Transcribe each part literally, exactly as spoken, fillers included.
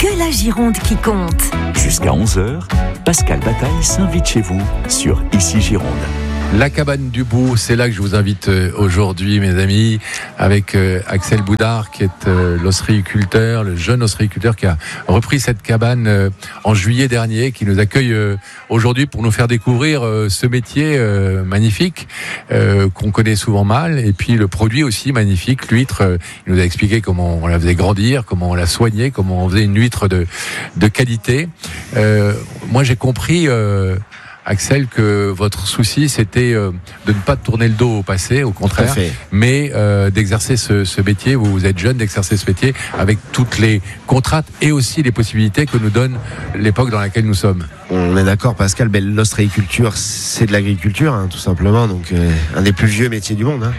que la Gironde qui compte. Jusqu'à onze heures, Pascal Bataille s'invite chez vous sur Ici Gironde. La cabane du Bout, c'est là que je vous invite aujourd'hui, mes amis, avec Axel Boudard, qui est l'ostréiculteur, le jeune ostréiculteur qui a repris cette cabane en juillet dernier, qui nous accueille aujourd'hui pour nous faire découvrir ce métier magnifique qu'on connaît souvent mal, et puis le produit aussi magnifique, l'huître. Il nous a expliqué comment on la faisait grandir, comment on la soignait, comment on faisait une huître de, de qualité. Euh, moi, j'ai compris... Euh, Axel, que votre souci, c'était euh, de ne pas tourner le dos au passé, au contraire, mais euh, d'exercer ce, ce métier. Vous, vous êtes jeune, d'exercer ce métier avec toutes les contraintes et aussi les possibilités que nous donne l'époque dans laquelle nous sommes. On est d'accord, Pascal, ben, l'ostréiculture, c'est de l'agriculture, hein, tout simplement, donc euh, un des plus vieux métiers du monde. Hein.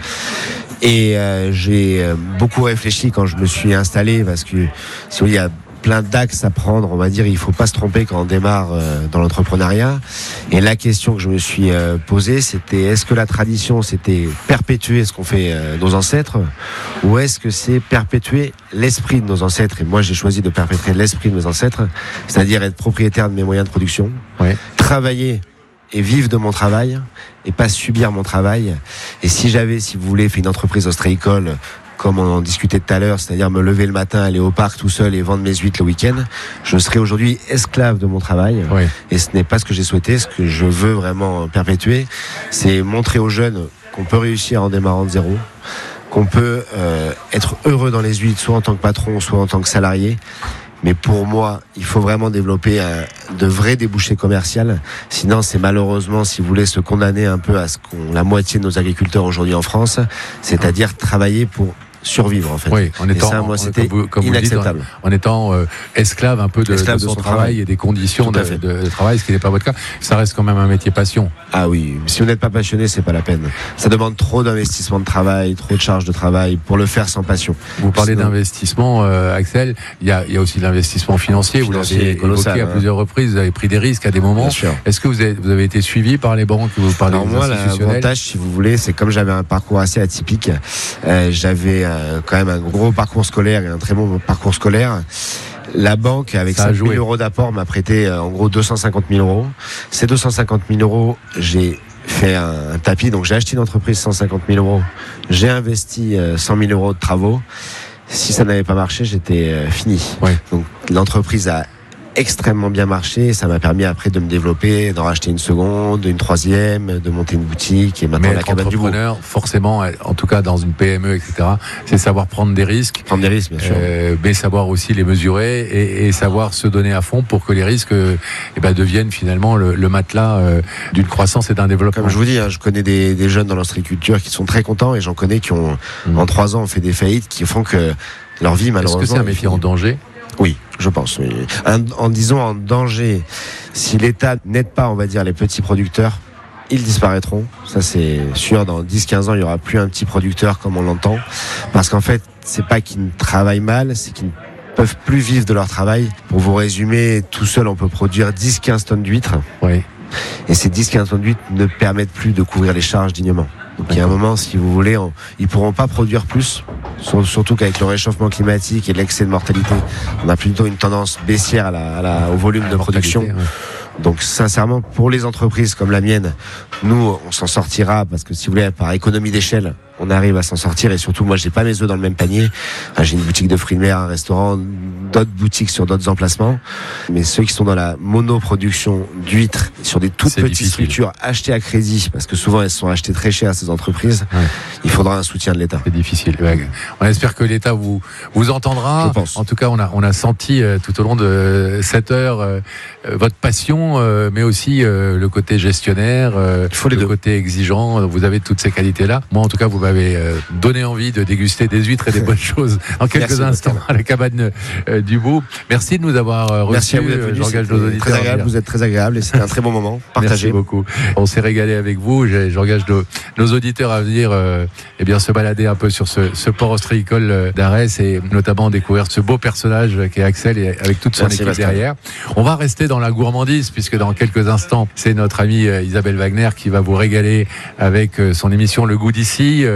Et euh, j'ai beaucoup réfléchi quand je me suis installé, parce que si il y a plein d'axes à prendre, on va dire, il faut pas se tromper quand on démarre euh, dans l'entrepreneuriat. Et la question que je me suis euh, posée, c'était est-ce que la tradition, c'était perpétuer ce qu'ont fait euh, nos ancêtres, ou est-ce que c'est perpétuer l'esprit de nos ancêtres? Et moi, j'ai choisi de perpétuer l'esprit de mes ancêtres, c'est-à-dire être propriétaire de mes moyens de production, ouais. Travailler et vivre de mon travail, et pas subir mon travail. Et si j'avais, si vous voulez, fait une entreprise ostréicole, comme on en discutait tout à l'heure, c'est-à-dire me lever le matin, aller au parc tout seul et vendre mes huîtres le week-end, je serais aujourd'hui esclave de mon travail. Oui. Et ce n'est pas ce que j'ai souhaité. Ce que je veux vraiment perpétuer, c'est montrer aux jeunes qu'on peut réussir en démarrant de zéro, qu'on peut euh, être heureux dans les huîtres, soit en tant que patron, soit en tant que salarié. Mais pour moi, il faut vraiment développer un, de vrais débouchés commerciaux. Sinon, c'est malheureusement, si vous voulez, se condamner un peu à ce qu'on, la moitié de nos agriculteurs aujourd'hui en France, c'est-à-dire travailler pour survivre, en fait. Oui, en étant, et ça, moi, c'était comme vous, comme inacceptable. Vous dites, en, en étant euh, esclave un peu de, esclave de, son, de son travail, travail et des conditions de, de, de travail, ce qui n'est pas votre cas. Ça reste quand même un métier passion. Ah oui, si vous n'êtes pas passionné, c'est pas la peine. Ça demande trop d'investissement de travail, trop de charges de travail pour le faire sans passion. Vous parlez Sinon... d'investissement, euh, Axel. Il y a, il y a aussi de l'investissement financier. financier vous l'avez évoqué à hein. plusieurs reprises. Vous avez pris des risques à des moments. Est-ce que vous avez, vous avez été suivi par les banques? Vous parlez Alors moi, l'avantage, si vous voulez, c'est comme j'avais un parcours assez atypique, euh, j'avais euh, quand même un gros gros parcours scolaire et un très bon parcours scolaire. La banque, avec cinq mille euros d'apport, m'a prêté euh, en gros deux cent cinquante mille euros. Ces deux cent cinquante mille euros, j'ai fait un, un tapis. Donc j'ai acheté une entreprise cent cinquante mille euros. J'ai investi euh, cent mille euros de travaux. Si ça n'avait pas marché, j'étais euh, fini. Ouais. Donc l'entreprise a extrêmement bien marché, ça m'a permis après de me développer, d'en racheter une seconde, une troisième, de monter une boutique et maintenant mais la cabane du Bout. Entrepreneur, forcément, en tout cas dans une P M E, et cetera, c'est savoir prendre des risques, prendre des risques, bien sûr, euh, mais savoir aussi les mesurer et, et savoir se donner à fond pour que les risques, euh, eh ben, deviennent finalement le, le matelas euh, d'une croissance et d'un développement. Comme je vous dis, hein, je connais des, des jeunes dans l'ostréiculture qui sont très contents et j'en connais qui ont mmh. en trois ans fait des faillites qui font que leur vie malheureusement. Est-ce que c'est un métier en danger? Oui, je pense. Oui. En, en disant en danger, si l'État n'aide pas, on va dire, les petits producteurs, ils disparaîtront. Ça, c'est sûr. Dans dix à quinze ans, il n'y aura plus un petit producteur comme on l'entend. Parce qu'en fait, c'est pas qu'ils ne travaillent mal, c'est qu'ils ne peuvent plus vivre de leur travail. Pour vous résumer, tout seul, on peut produire dix à quinze tonnes d'huîtres. Oui. Et ces dix à quinze tonnes d'huîtres ne permettent plus de couvrir les charges dignement. Donc il y a un moment, si vous voulez, on, ils pourront pas produire plus, surtout qu'avec le réchauffement climatique et l'excès de mortalité, on a plutôt une tendance baissière à la, à la, au volume de production. Ouais. Donc sincèrement, pour les entreprises comme la mienne, nous, on s'en sortira parce que si vous voulez, par économie d'échelle, on arrive à s'en sortir et surtout, moi, j'ai pas mes œufs dans le même panier. J'ai une boutique de fruits de mer, un restaurant, d'autres boutiques sur d'autres emplacements. Mais ceux qui sont dans la monoproduction d'huîtres sur des toutes c'est petites difficile. structures achetées à crédit, parce que souvent elles sont achetées très cher à ces entreprises, ouais. il faudra un soutien de l'État. C'est difficile. On espère que l'État vous vous entendra. Je pense. En tout cas, on a on a senti euh, tout au long de cette heure euh, votre passion, euh, mais aussi euh, le côté gestionnaire, euh, il faut les le deux. côté exigeant. Vous avez toutes ces qualités-là. Moi, en tout cas, vous m'avez euh, donné envie de déguster des huîtres et des bonnes choses en quelques Merci instants à la cabane euh, du Bout. Merci de nous avoir euh, reçus. Merci à vous d'être venus. J'engage nos auditeurs. Très agréable. Vous êtes très agréable et c'était un très bon moment. Partagé. Merci beaucoup. On s'est régalé avec vous. J'engage nos, nos auditeurs à venir euh, eh bien se balader un peu sur ce, ce port ostréicole d'Arès et notamment découvrir ce beau personnage qui est Axel et avec toute son Merci équipe Bastien. derrière. On va rester dans la gourmandise puisque dans quelques instants c'est notre amie Isabelle Wagner qui va vous régaler avec son émission Le Goût d'ici.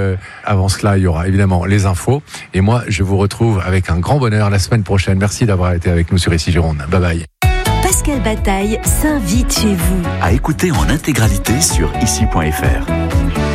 euh, avant cela, il y aura évidemment les infos. Et moi, je vous retrouve avec un grand bonheur la semaine prochaine. Merci d'avoir été avec nous sur Ici Gironde. Bye bye. Pascal Bataille s'invite chez vous. À écouter en intégralité sur ici point f r.